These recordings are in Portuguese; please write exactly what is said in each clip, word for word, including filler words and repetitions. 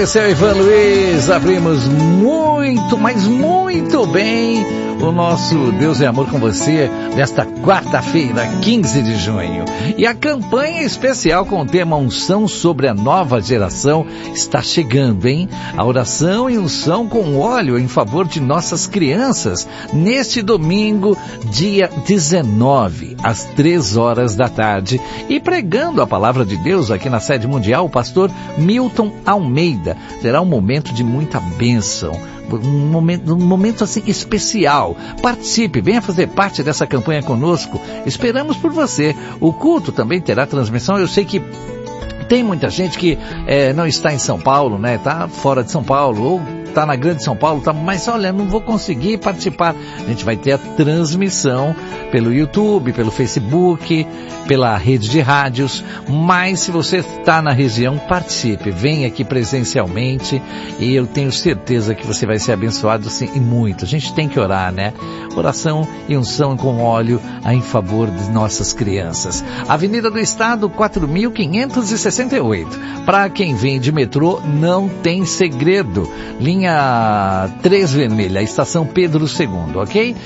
esse é o Ivan Luiz. Abrimos muito, mas muito bem o nosso Deus é Amor com você nesta quarta-feira, quinze de junho. E a campanha especial com o tema Unção sobre a Nova Geração está chegando, hein? A oração e unção com óleo em favor de nossas crianças neste domingo, dia dezenove, às três horas da tarde. E pregando a palavra de Deus aqui na sede mundial, o pastor Milton Almeida. Será um momento de muita bênção. Um momento, um momento assim especial. Participe, venha fazer parte dessa campanha conosco. Esperamos por você. O culto também terá transmissão. Eu sei que tem muita gente que é, não está em São Paulo, né? Está fora de São Paulo ou está na Grande São Paulo, tá, mas olha, não vou conseguir participar. A gente vai ter a transmissão pelo YouTube, pelo Facebook, pela rede de rádios, mas se você está na região, participe, venha aqui presencialmente e eu tenho certeza que você vai ser abençoado sim, e muito. A gente tem que orar, né? Oração e unção com óleo em favor de nossas crianças. Avenida do Estado, quatro mil quinhentos e sessenta e oito. Para quem vem de metrô, não tem segredo. Linha três vermelha, estação Pedro segundo, ok?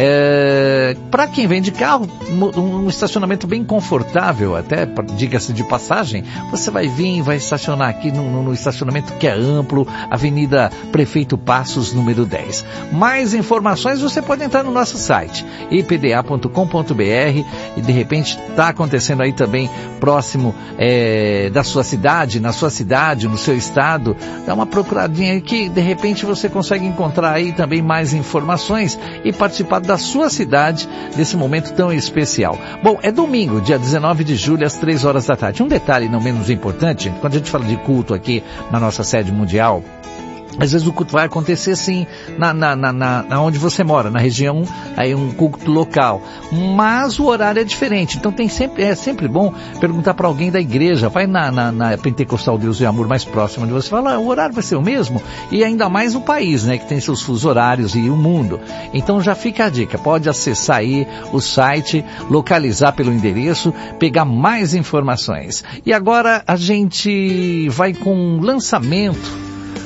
É, para quem vem de carro, um estacionamento bem confortável, até, diga-se de passagem, você vai vir, vai estacionar aqui no, no estacionamento que é amplo, Avenida Prefeito Passos, número dez. Mais informações você pode entrar no nosso site, i p d a ponto com ponto b r, e de repente está acontecendo aí também próximo é, da sua cidade, na sua cidade, no seu estado, dá uma procuradinha aí que de repente você consegue encontrar aí também mais informações e participar da sua cidade desse momento tão especial. Bom, é domingo, dia dezenove de julho, às três horas da tarde. Um detalhe não menos importante, quando a gente fala de culto aqui na nossa sede mundial, às vezes o culto vai acontecer assim, na, na, na, na onde você mora, na região, aí um culto local. Mas o horário é diferente, então tem sempre, é sempre bom perguntar para alguém da igreja, vai na, na, na Pentecostal Deus e Amor mais próxima de você, fala, ah, o horário vai ser o mesmo? E ainda mais o país, né, que tem seus fusos horários e o mundo. Então já fica a dica, pode acessar aí o site, localizar pelo endereço, pegar mais informações. E agora a gente vai com um lançamento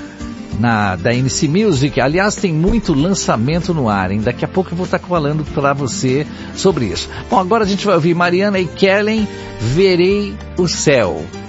Na, da N C Music. Aliás, tem muito lançamento no ar, hein? Daqui a pouco eu vou estar falando para você sobre isso. Bom, agora a gente vai ouvir Mariana e Kellen, Verei o Céu.